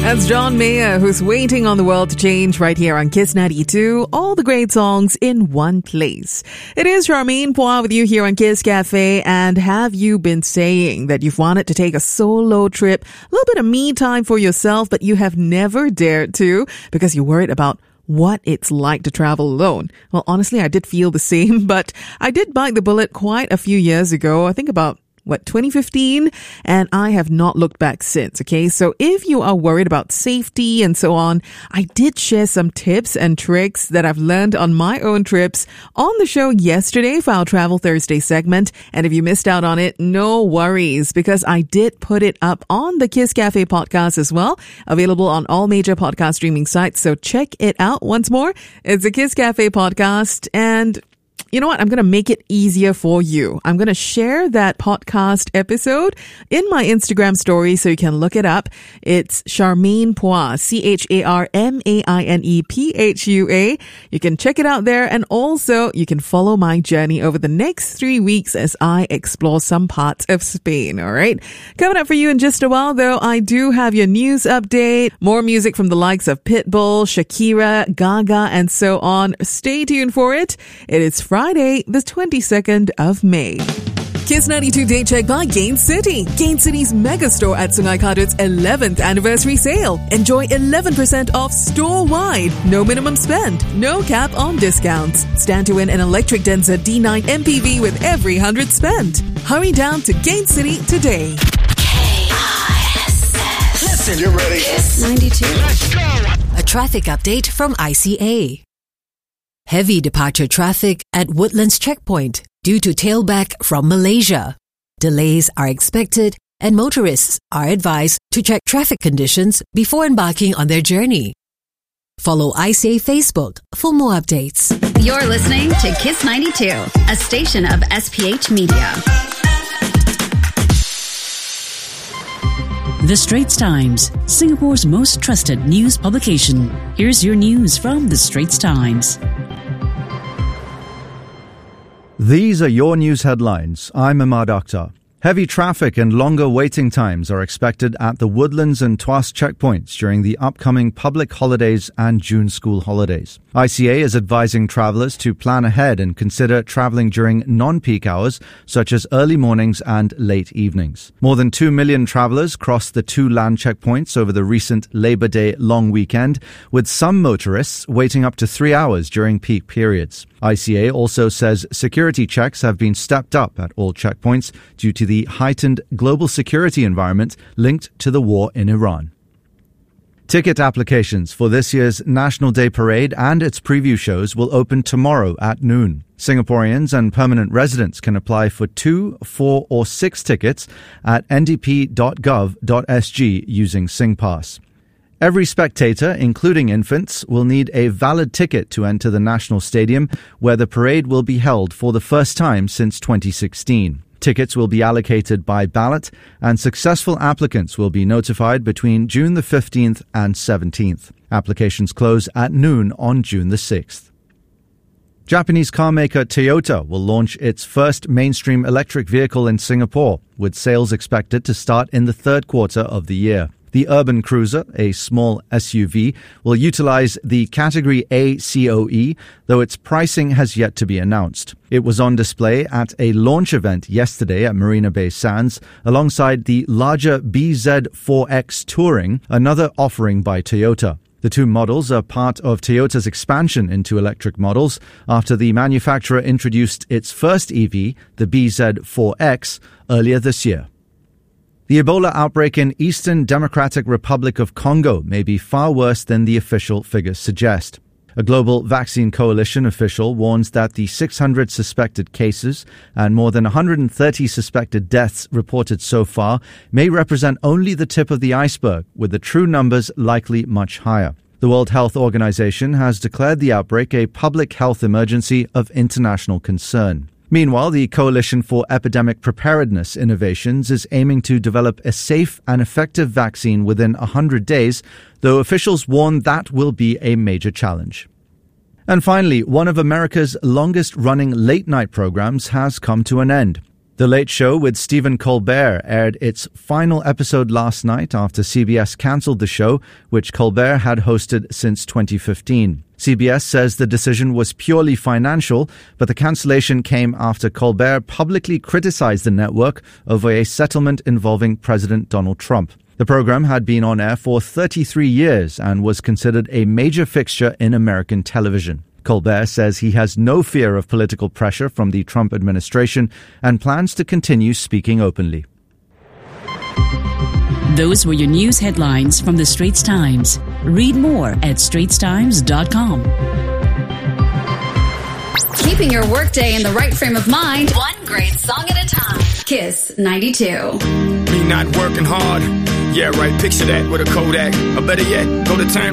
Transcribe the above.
That's John Mayer, who's waiting on the world to change right here on Kiss 92. All the great songs in one place. It is Charmaine Poir with you here on Kiss Cafe. And have you been saying that you've wanted to take a solo trip, a little bit of me time for yourself, but you have never dared to because you're worried about what it's like to travel alone? Well, honestly, I did feel the same, but I did bite the bullet quite a few years ago. I think about 2015? And I have not looked back since, okay? So if you are worried about safety and so on, I did share some tips and tricks that I've learned on my own trips on the show yesterday for our Travel Thursday segment. And if you missed out on it, no worries, because I did put it up on the Kiss Cafe podcast as well, available on all major podcast streaming sites. So check it out once more. It's a Kiss Cafe podcast, and you know what? I'm going to make it easier for you. I'm going to share that podcast episode in my Instagram story so you can look it up. It's Charmaine Poir, CharmainePhua. You can check it out there, and also you can follow my journey over the next 3 weeks as I explore some parts of Spain. All right. Coming up for you in just a while, though, I do have your news update, more music from the likes of Pitbull, Shakira, Gaga, and so on. Stay tuned for it. It is Friday, the 22nd of May. Kiss 92 Day Check by Gain City. Gain City's mega store at Sungai Kadut's 11th anniversary sale. Enjoy 11% off store-wide. No minimum spend. No cap on discounts. Stand to win an electric Denza D9 MPV with every 100 spent. Hurry down to Gain City today. K-I-S-S. Listen, you ready? Kiss 92. Let's go. A traffic update from ICA. Heavy departure traffic at Woodlands Checkpoint due to tailback from Malaysia. Delays are expected, and motorists are advised to check traffic conditions before embarking on their journey. Follow ICA Facebook for more updates. You're listening to Kiss 92, a station of SPH Media. The Straits Times, Singapore's most trusted news publication. Here's your news from The Straits Times. These are your news headlines. I'm Ahmad Akhtar. Heavy traffic and longer waiting times are expected at the Woodlands and Tuas checkpoints during the upcoming public holidays and June school holidays. ICA is advising travellers to plan ahead and consider travelling during non-peak hours, such as early mornings and late evenings. More than 2 million travellers crossed the two land checkpoints over the recent Labour Day long weekend, with some motorists waiting up to 3 hours during peak periods. ICA also says security checks have been stepped up at all checkpoints due to the heightened global security environment linked to the war in Iran. Ticket applications for this year's National Day Parade and its preview shows will open tomorrow at noon. Singaporeans and permanent residents can apply for 2, 4 or 6 tickets at ndp.gov.sg using SingPass. Every spectator, including infants, will need a valid ticket to enter the National Stadium, where the parade will be held for the first time since 2016. Tickets will be allocated by ballot, and successful applicants will be notified between June the 15th and 17th. Applications close at noon on June the 6th. Japanese car maker Toyota will launch its first mainstream electric vehicle in Singapore, with sales expected to start in the third quarter of the year. The Urban Cruiser, a small SUV, will utilize the Category A COE, though its pricing has yet to be announced. It was on display at a launch event yesterday at Marina Bay Sands, alongside the larger BZ4X Touring, another offering by Toyota. The two models are part of Toyota's expansion into electric models after the manufacturer introduced its first EV, the BZ4X, earlier this year. The Ebola outbreak in Eastern Democratic Republic of Congo may be far worse than the official figures suggest. A global vaccine coalition official warns that the 600 suspected cases and more than 130 suspected deaths reported so far may represent only the tip of the iceberg, with the true numbers likely much higher. The World Health Organization has declared the outbreak a public health emergency of international concern. Meanwhile, the Coalition for Epidemic Preparedness Innovations is aiming to develop a safe and effective vaccine within 100 days, though officials warn that will be a major challenge. And finally, one of America's longest-running late-night programs has come to an end. The Late Show with Stephen Colbert aired its final episode last night after CBS cancelled the show, which Colbert had hosted since 2015. CBS says the decision was purely financial, but the cancellation came after Colbert publicly criticized the network over a settlement involving President Donald Trump. The program had been on air for 33 years and was considered a major fixture in American television. Colbert says he has no fear of political pressure from the Trump administration and plans to continue speaking openly. Those were your news headlines from the Straits Times. Read more at straitstimes.com. Keeping your workday in the right frame of mind, one great song at a time. Kiss 92. Me not working hard. Yeah, right. Picture that with a Kodak. Or better yet, go to time.